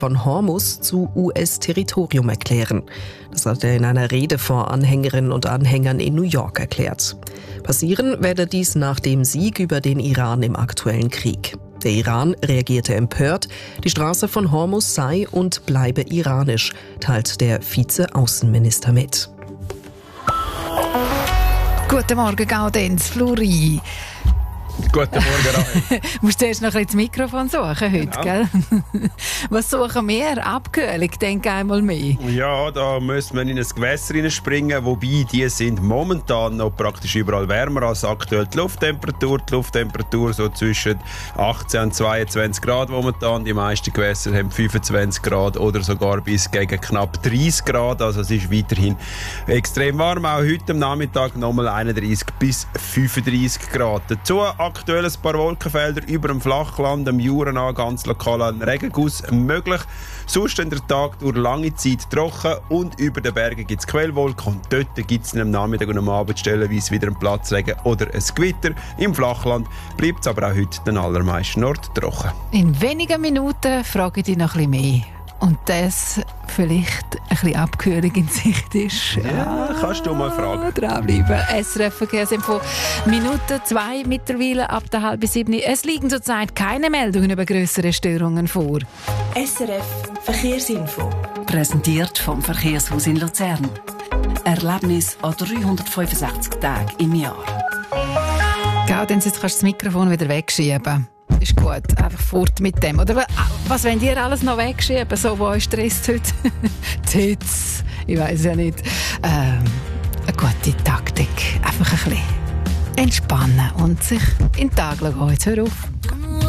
von Hormuz zu US-Territorium erklären. Das hat er in einer Rede vor Anhängerinnen und Anhängern in New York erklärt. Passieren werde dies nach dem Sieg über den Iran im aktuellen Krieg. Der Iran reagierte empört. Die Straße von Hormuz sei und bleibe iranisch, teilt der Vize-Außenminister mit. Guten Morgen, Gaudenz, Flori. Guten Morgen, Rahel. Musst du erst noch ein bisschen das Mikrofon suchen heute, gell? Was suchen wir? Abkühlung, denke einmal mehr. Ja, da müssen wir in ein Gewässer reinspringen, wobei die sind momentan noch praktisch überall wärmer als aktuell die Lufttemperatur so zwischen 18 und 22 Grad momentan. Die meisten Gewässer haben 25 Grad oder sogar bis gegen knapp 30 Grad. Also es ist weiterhin extrem warm. Auch heute am Nachmittag nochmal 31 bis 35 Grad. Dazu aktuell ein paar Wolkenfelder über dem Flachland, am Jura ganz lokal ein Regenguss möglich. Sonst in der Tag durch lange Zeit trocken und über den Bergen gibt es Quellwolken und dort gibt es am Nachmittag und am Abend stellenweise wieder einen Platzregen oder ein Gewitter. Im Flachland bleibt es aber auch heute den allermeisten Orten trocken. In wenigen Minuten frage ich dich noch ein bisschen mehr. Und das vielleicht ein bisschen Abkühlung in Sicht ist. Ja, kannst du mal fragen. Dranbleiben. SRF Verkehrsinfo. Minute 2 mittlerweile ab der 6:30. Es liegen zurzeit keine Meldungen über grössere Störungen vor. SRF Verkehrsinfo. Präsentiert vom Verkehrshaus in Luzern. Erlebnis an 365 Tagen im Jahr. Gaudenz, jetzt kannst du das Mikrofon wieder wegschieben. Ist gut, einfach fort mit dem. Oder was wollt ihr alles noch wegschieben, so was euch stresst heute? Tits, ich weiss ja nicht. Eine gute Taktik. Einfach ein bisschen entspannen und sich in den Tag schauen. Jetzt hör auf.